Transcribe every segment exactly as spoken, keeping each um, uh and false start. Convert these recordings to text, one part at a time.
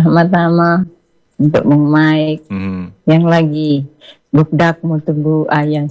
pertama-tama untuk Mung Mike Hmm. yang lagi bukdak mau tunggu ayam.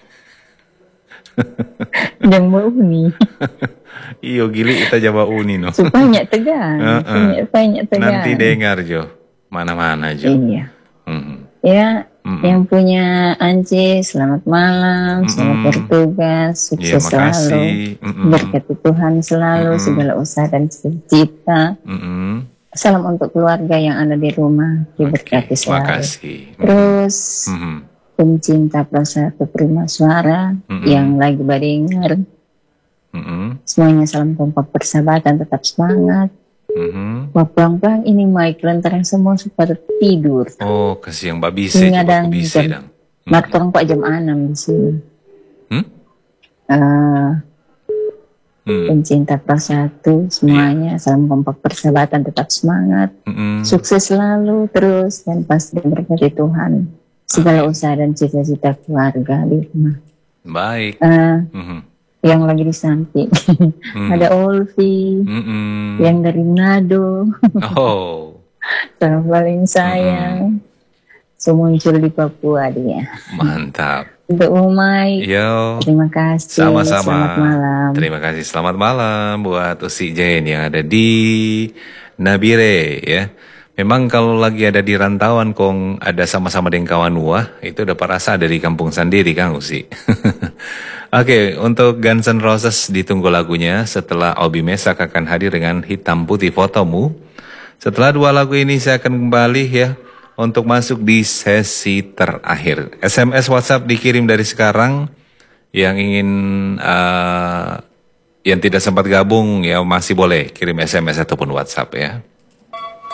Yang mau uni. Iyo gili kita Jawa uni no. Supaya tegang, Heeh. supaya tegang. Nanti dengar Jo, mana-mana Jo. Iya. Hmm. Ya, Mm-mm. yang punya Anci, selamat malam, selamat Mm-mm. bertugas, Iya, sukses selalu, makasih. Mm-mm. berkati Tuhan selalu, Mm-mm. segala usaha dan cita. Mm-mm. Salam untuk keluarga yang ada di rumah, diberkati Oke, selalu. makasih. Terus Mm-mm. pencinta Persatu Prima Suara Mm-mm. yang lagi badengar, Mm-mm. semuanya salam kompak persahabatan, tetap semangat. Mm-mm. Wapang-pang ini Mike lentang semua supaya tidur. Oh, kasih yang mbak bise Hingga juga dan aku bise jam, dang. Martong pak jam enam di sini. Hmm? Uh, Hmm. pencinta Persatu semuanya, salam kompak persahabatan, tetap semangat, Mm-mm. sukses selalu terus dan pasti berkati Tuhan segala Amin. usaha dan cita-cita keluarga di rumah. Baik. Uh, Mhm. yang lagi di samping Hmm. ada Olvi Mm-mm. yang dari Manado. Oh. Yang paling sayang semuncul di Papua dia. Mantap. Untuk Umay, Yo. terima kasih. Sama-sama. Selamat malam. Terima kasih. Selamat malam buat Usi Jen yang ada di Nabire ya. Memang kalau lagi ada di rantauan kong ada sama-sama dengan kawan wah, itu udah perasa ada di kampung sendiri Kang Usi. Oke, untuk Guns N' Roses ditunggu lagunya setelah Obi Mesak akan hadir dengan Hitam Putih Fotomu. Setelah dua lagu ini saya akan kembali ya untuk masuk di sesi terakhir. S M S WhatsApp dikirim dari sekarang. Yang ingin uh, yang tidak sempat gabung ya masih boleh kirim S M S ataupun WhatsApp ya.